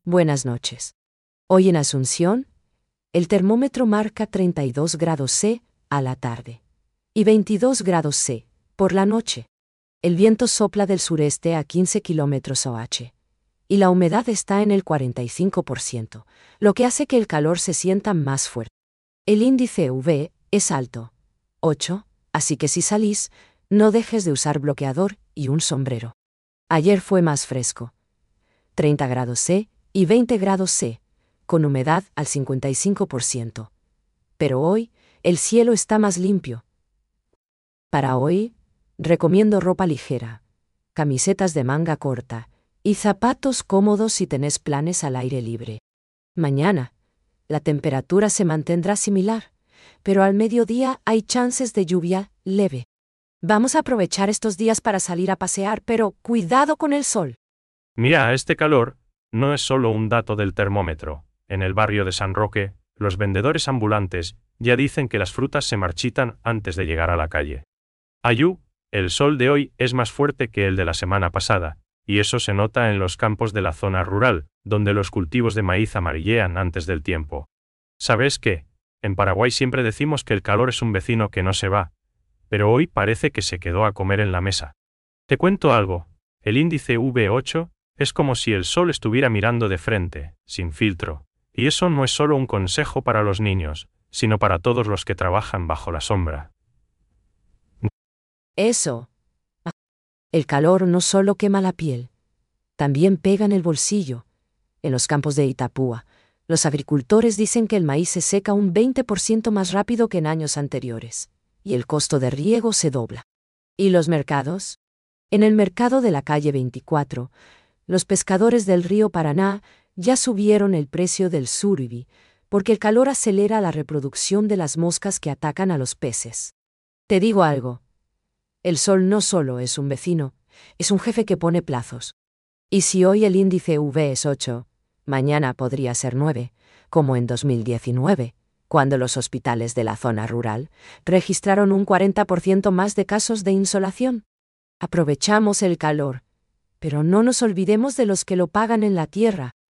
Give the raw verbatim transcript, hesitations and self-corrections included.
Buenas noches. Hoy en Asunción, el termómetro marca treinta y dos grados C a la tarde y veintidós grados C por la noche. El viento sopla del sureste a quince kilómetros por hora y la humedad está en el cuarenta y cinco por ciento, lo que hace que el calor se sienta más fuerte. El índice U V es alto, ocho, así que si salís, no dejes de usar bloqueador y un sombrero. Ayer fue más fresco, treinta grados C y veinte grados C, con humedad al cincuenta y cinco por ciento. Pero hoy, el cielo está más limpio. Para hoy, recomiendo ropa ligera, camisetas de manga corta y zapatos cómodos si tenés planes al aire libre. Mañana, la temperatura se mantendrá similar, pero al mediodía hay chances de lluvia leve. Vamos a aprovechar estos días para salir a pasear, pero cuidado con el sol. Mira, este calor no es solo un dato del termómetro. En el barrio de San Roque, los vendedores ambulantes ya dicen que las frutas se marchitan antes de llegar a la calle. Ayú, el sol de hoy es más fuerte que el de la semana pasada, y eso se nota en los campos de la zona rural, donde los cultivos de maíz amarillean antes del tiempo. ¿Sabes qué? En Paraguay siempre decimos que el calor es un vecino que no se va, pero hoy parece que se quedó a comer en la mesa. Te cuento algo, el índice U V ocho es como si el sol estuviera mirando de frente, sin filtro, y eso no es solo un consejo para los niños, sino para todos los que trabajan bajo la sombra. Eso. El calor no solo quema la piel, también pega en el bolsillo. En los campos de Itapúa, los agricultores dicen que el maíz se seca un veinte por ciento más rápido que en años anteriores, y el costo de riego se dobla. ¿Y los mercados? En el mercado de la calle veinticuatro, los pescadores del río Paraná ya subieron el precio del surubí, porque el calor acelera la reproducción de las moscas que atacan a los peces. Te digo algo. El sol no solo es un vecino, es un jefe que pone plazos. Y si hoy el índice U V es ocho, mañana podría ser nueve, como en dos mil diecinueve, cuando los hospitales de la zona rural registraron un cuarenta por ciento más de casos de insolación. Aprovechamos el calor, pero no nos olvidemos de los que lo pagan en la tierra.